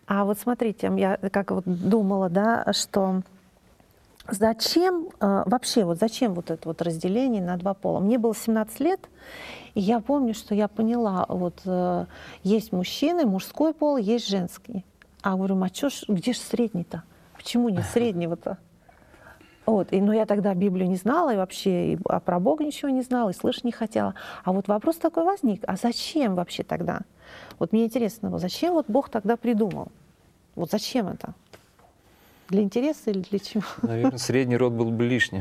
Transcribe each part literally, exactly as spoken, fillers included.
А вот смотрите, я как вот думала, да, что зачем э, вообще, вот зачем вот это вот разделение на два пола? Мне было семнадцать лет, и я помню, что я поняла, вот э, есть мужчины, мужской пол, есть женский. А говорю, а чё ж, где же средний-то? Почему нет среднего-то? Вот, и, но я тогда Библию не знала, и вообще и, а про Бога ничего не знала, и слышать не хотела. А вот вопрос такой возник, а зачем вообще тогда? Вот мне интересно, вот зачем вот Бог тогда придумал? Вот зачем это? Для интереса или для чего? Наверное, средний род был бы лишним.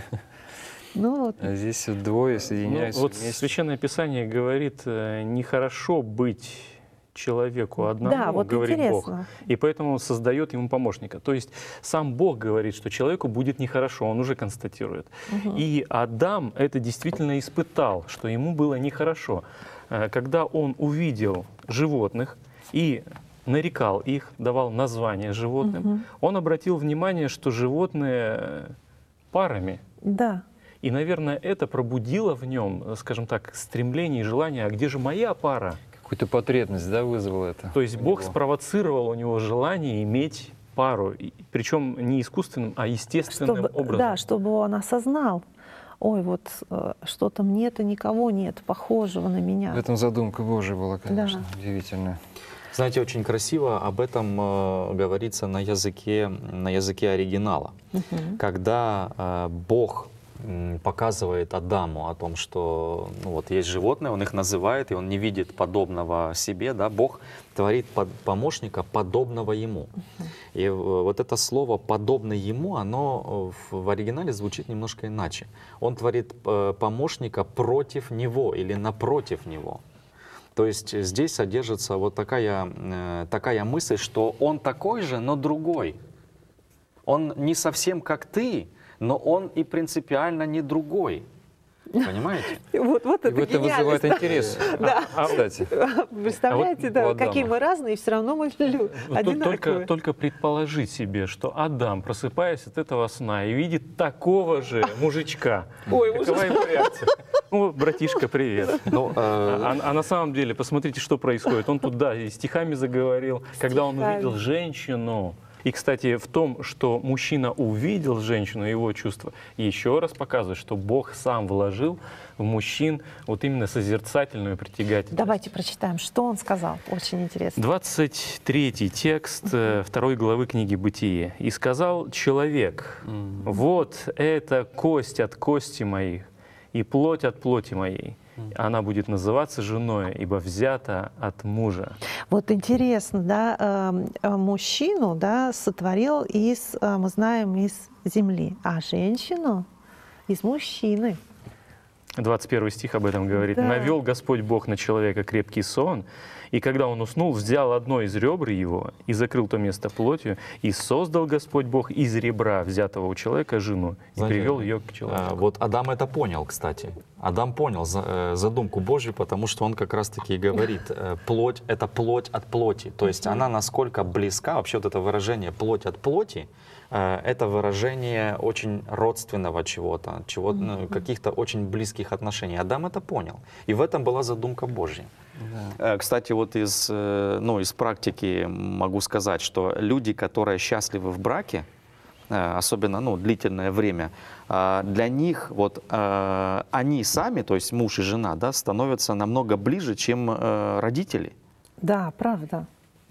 Ну, вот. А здесь вот двое соединяются Ну, вот вместе. Священное Писание говорит, э, нехорошо быть человеку одному, Да, вот говорит Бог, интересно. и поэтому создает ему помощника. То есть сам Бог говорит, что человеку будет нехорошо, он уже констатирует. Угу. И Адам это действительно испытал, что ему было нехорошо. Э, Когда он увидел животных и нарекал их, давал названия животным, Угу. он обратил внимание, что животные парами. Да. И, наверное, это пробудило в нем, скажем так, стремление и желание, а где же моя пара? Какую-то потребность, да, вызвало это? То есть у Бог него? спровоцировал у него желание иметь пару, и- причем не искусственным, а естественным Чтобы, образом. да, чтобы он осознал, ой, вот э, что-то мне-то никого нет похожего на меня. В этом задумка Божия была, конечно, Да. удивительная. Знаете, очень красиво об этом э, говорится на языке, на языке оригинала. Мгм. Когда э, Бог м, показывает Адаму о том, что ну, вот есть животные, он их называет, и он не видит подобного себе, да, Бог творит под- помощника, подобного ему. И э, вот это слово «подобный ему», оно э, в, в оригинале звучит немножко иначе. Он творит э, помощника против него или напротив него. То есть здесь содержится вот такая, э, такая мысль, что он такой же, но другой. Он не совсем как ты, но он и принципиально не другой. Понимаете? Вот, вот И это это вызывает гениальность, да. интерес, Да. кстати. Представляете, у да, Адама. какие мы разные, и все равно мы лю- Вот тут только, одинаковые. только предположить себе, что Адам, просыпаясь от этого сна и видит такого же мужичка, Ой, какова его реакция? Ну, братишка, привет. Ну, э, А, а на самом деле, посмотрите, что происходит. Он тут, да, и стихами заговорил, когда он Стихами. увидел женщину. И, кстати, в том, что мужчина увидел женщину, его чувства, еще раз показывает, что Бог сам вложил в мужчин вот именно созерцательную притягательность. Давайте прочитаем, что он сказал. Очень интересно. двадцать третий текст э, второй главы книги «Бытие». «И сказал человек, вот это кость от кости моих и плоть от плоти моей. Она будет называться женой, ибо взята от мужа». Вот интересно, да, э, э, мужчину, да, сотворил из, э, мы знаем, из земли, а женщину из мужчины. двадцать первый стих об этом говорит. Да. «Навел Господь Бог на человека крепкий сон, и когда он уснул, взял одно из ребр его и закрыл то место плотью, и создал Господь Бог из ребра, взятого у человека, жену, и Знаете, привел ее к э, человеку». вот Адам это понял, кстати. Адам понял за- э, задумку Божью, потому что он как раз-таки и говорит, э, плоть — это плоть от плоти. То есть она насколько близка, вообще вот это выражение «плоть от плоти», э, это выражение очень родственного чего-то, чего, ну, каких-то очень близких отношений. Адам это понял. И в этом была задумка Божья. Э, Кстати, вот из, э, ну, из практики могу сказать, что люди, которые счастливы в браке, э, особенно ну, длительное время, э, для них вот, э, они сами, то есть муж и жена, да, становятся намного ближе, чем э, родители. Да, правда.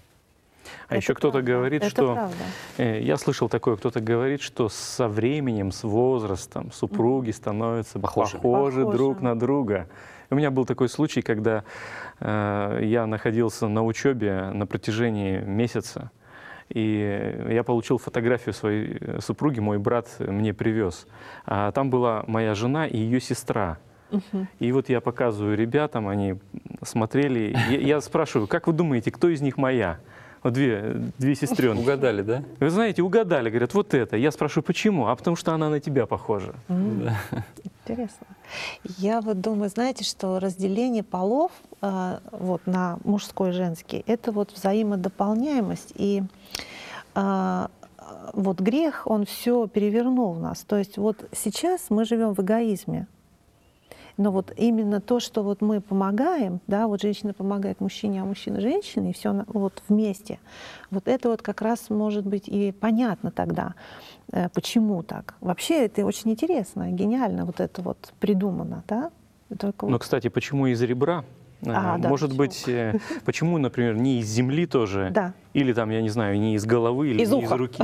А Это еще кто-то правда. говорит, Это что... правда. э, Я слышал такое, кто-то говорит, что со временем, с возрастом супруги становятся Похожи. похожи, Похожи. друг на друга. У меня был такой случай, когда э, я находился на учебе на протяжении месяца, и я получил фотографию своей э, супруги, мой брат мне привез. А там была моя жена и ее сестра. И вот я показываю ребятам, они смотрели. Я, я спрашиваю, как вы думаете, кто из них моя? Вот две, две сестренки. Угадали, да? Вы знаете, угадали, говорят, вот это. Я спрашиваю, почему? А потому что она на тебя похожа. Интересно. Я вот думаю, знаете, что разделение полов э, вот, на мужской и женский — это вот взаимодополняемость. И э, вот грех, он все перевернул в нас. То есть вот сейчас мы живем в эгоизме. Но вот именно то, что вот мы помогаем, да, вот женщина помогает мужчине, а мужчина женщине, и все вот вместе, вот это вот как раз может быть и понятно тогда, э, почему так. Вообще это очень интересно, гениально вот это вот придумано, да? Только Но, вот... кстати, почему из ребра? А, да, Может почему? быть, э, почему, например, не из земли тоже, Да. или там, я не знаю, не из головы, или Из не из уха. руки?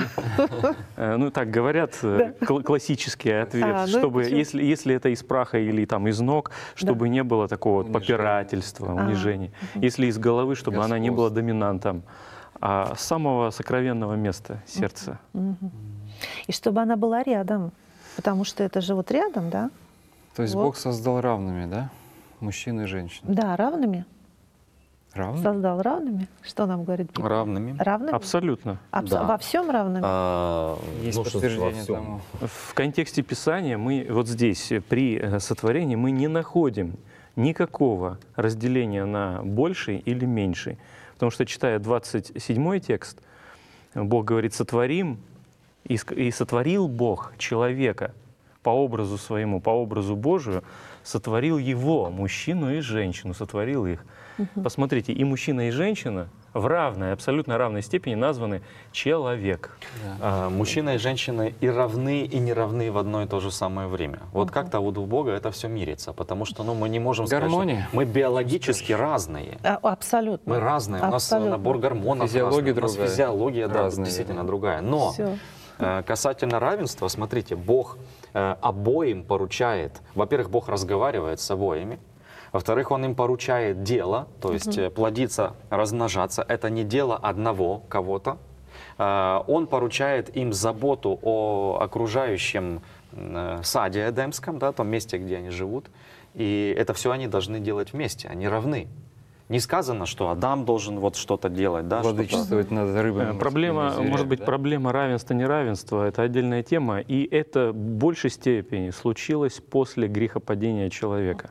Э, Ну, так говорят, э, кл- классический ответ, А, ну и чтобы, почему? если, если это из праха или там из ног, чтобы не было такого вот Унижения. попирательства, А, унижения. Если из головы, чтобы она не была Господство. доминантом, а с самого сокровенного места сердца. Мгм. И чтобы она была рядом, потому что это же вот рядом, да? То есть Вот. Бог создал равными, да? Мужчин и женщин. Да, равными. Равными? Создал равными. Что нам говорит Библия? Равными. Равными? Абсолютно. Абс- Да. Во всем равными? А, Есть ну, что подтверждение во всем. тому. В контексте Писания мы вот здесь, э, при э, сотворении, мы не находим никакого разделения на больший или меньший. Потому что, читая двадцать седьмой текст, Бог говорит: «Сотворим, и ск- и сотворил Бог человека по образу своему, по образу Божию, сотворил его, мужчину и женщину, сотворил их». Посмотрите, и мужчина, и женщина в равной, абсолютно равной степени названы человек. А, Мужчина и женщина и равны, и не равны в одно и то же самое время. Вот как-то вот у Бога это все мирится, потому что ну, мы не можем сказать, Гармония. что мы биологически разные. А, абсолютно. Мы разные, у нас э, Абсолютно. набор гормонов Физиология разный, у нас другая. физиология да, Разная, действительно да. другая. Но Всё. э, касательно равенства, смотрите, Бог э, обоим поручает. Во-первых, Бог разговаривает с обоими. Во-вторых, Он им поручает дело, то есть э, плодиться, размножаться. Это не дело одного кого-то. Э, Он поручает им заботу о окружающем э, саде Эдемском, да, том месте, где они живут. И это все они должны делать вместе, они равны. Не сказано, что Адам должен вот что-то делать, да, что-то. Владычествовать над рыбами. Э, Проблема, морскими, может быть, да? проблема равенства-неравенства — это отдельная тема, и это в большей степени случилось после грехопадения человека.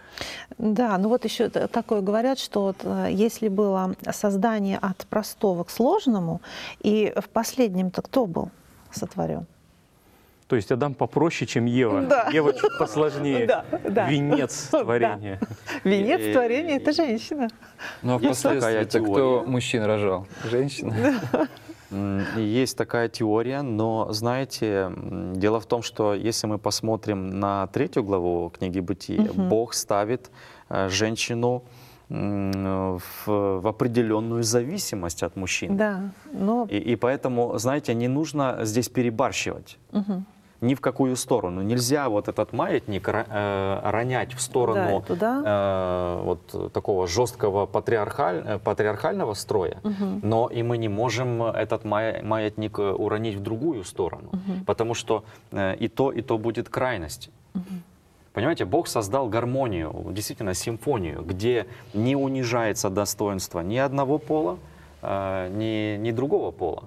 Да, ну вот еще т- такое говорят, что вот, э, если было создание от простого к сложному, и в последнем-то кто был сотворен? То есть Адам попроще, чем Ева. Да. Ева чуть посложнее. Да, да. Венец Да. творения. Венец И- творения — это женщина. Ну а Есть такая впоследствии кто теория. мужчин рожал? Женщина? М, и Есть такая теория, но, знаете, м, дело в том, что если мы посмотрим на третью главу книги Бытия, Бог ставит э, женщину м, в, в определенную зависимость от мужчин. Да, но И, и поэтому, знаете, не нужно здесь перебарщивать. Ни в какую сторону. Нельзя вот этот маятник ра- э, ронять в сторону Да, и туда. э, вот такого жесткого патриархаль- э, патриархального строя, но и мы не можем этот мая- маятник э, уронить в другую сторону, потому что э, и то, и то будет крайность. Понимаете, Бог создал гармонию, действительно симфонию, где не унижается достоинство ни одного пола, э, ни, ни другого пола.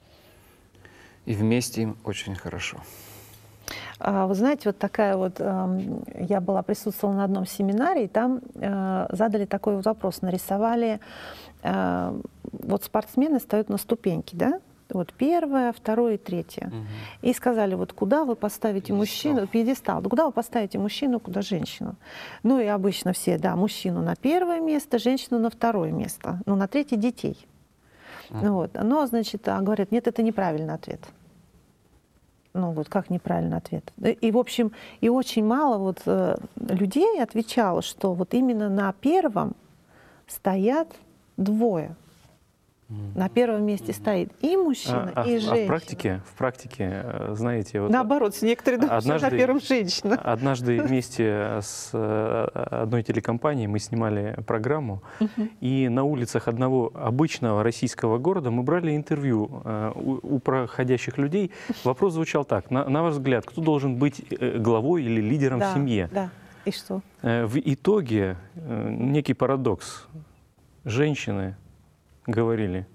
И вместе им очень хорошо. А, вы знаете, вот такая вот, эм, я была, присутствовала на одном семинаре, и там э, задали такой вот вопрос, нарисовали, э, вот спортсмены стоят на ступеньки, да, вот первое, второе и третье, и сказали, вот куда вы поставите мужчину, пьедестал, да, куда вы поставите мужчину, куда женщину. Ну и обычно все, да, мужчину на первое место, женщину на второе место, ну на третье детей. Ну, вот. Но, значит, а говорят, нет, это неправильный ответ. Ну вот как неправильный ответ. И, в общем, и очень мало вот э, людей отвечало, что вот именно на первом стоят двое. На первом месте стоит и мужчина, А, а и в- а женщина. в практике, в практике, э, знаете, вот Наоборот, некоторые думают, что однажды- на первом женщина. однажды вместе с э, одной телекомпанией мы снимали программу, и на улицах одного обычного российского города мы брали интервью э, у, у проходящих людей. Вопрос звучал так: на, на ваш взгляд, кто должен быть э, главой или лидером Да, в семье? да. И что? Э, В итоге э, некий парадокс. Женщины говорили,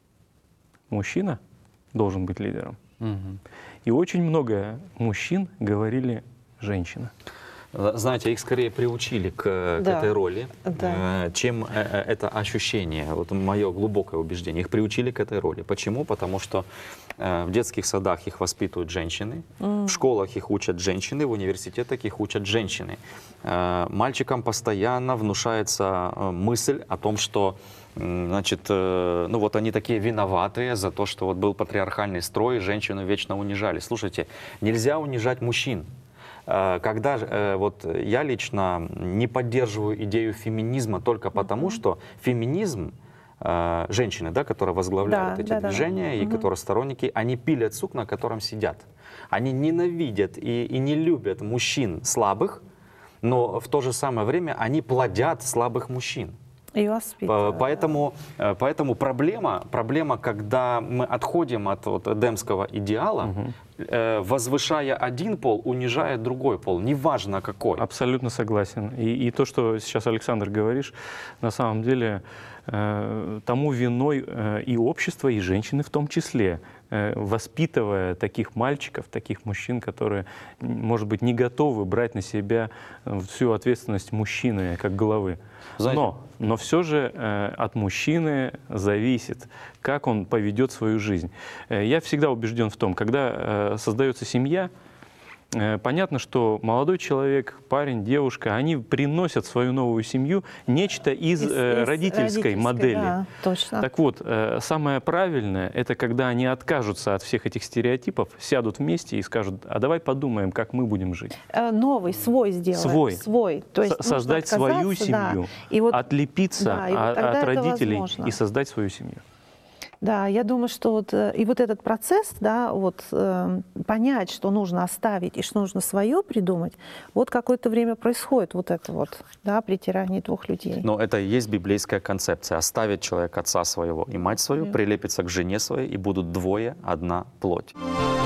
мужчина должен быть лидером. И очень много мужчин говорили, женщина. Знаете, их скорее приучили к, к Да. этой роли, Да. э, чем э, э, это ощущение. Вот мое глубокое убеждение. Их приучили к этой роли. Почему? Потому что э, в детских садах их воспитывают женщины, в школах их учат женщины, в университетах их учат женщины. Э, мальчикам постоянно внушается э, мысль о том, что м, значит, э, ну вот они такие виноватые за то, что вот был патриархальный строй, и женщину вечно унижали. Слушайте, нельзя унижать мужчин. Э, Когда э, вот я лично не поддерживаю идею феминизма только потому, что феминизм, э, женщины, да, которые возглавляют Да, эти да, да. движения и Мгм. которые сторонники, они пилят сук, на котором сидят. Они ненавидят и, и не любят мужчин слабых, но в то же самое время они плодят слабых мужчин. И По- воспитывают. Поэтому, э, поэтому проблема, проблема, когда мы отходим от вот эдемского идеала, э, возвышая один пол, унижая другой пол, неважно какой. Абсолютно согласен. И, и то, что сейчас, Александр, говоришь, на самом деле э, тому виной э, и общество, и женщины в том числе, э, воспитывая таких мальчиков, таких мужчин, которые, м, может быть, не готовы брать на себя э, всю ответственность мужчины как главы. Знаете- Но, но все же э, от мужчины зависит, как он поведет свою жизнь. Э, я всегда убежден в том, когда э, создается семья, Э, понятно, что молодой человек, парень, девушка, они приносят в свою новую семью нечто из, Из- э, из родительской модели. Да, точно. Так вот, э, самое правильное — это когда они откажутся от всех этих стереотипов, сядут вместе и скажут: а давай подумаем, как мы будем жить. Э, Новый, свой сделать. Свой. Свой. То есть Со- нужно создать свою отказаться, да. семью, И вот, отлепиться да, и вот о- тогда от это родителей возможно. и создать свою семью. да, я думаю, что вот, э, и вот этот процесс, да, вот э, понять, что нужно оставить и что нужно свое придумать, вот какое-то время происходит вот это вот, да, притирание двух людей. Но это и есть библейская концепция. Оставит человек отца своего и мать свою, прилепится к жене своей, и будут двое, одна плоть.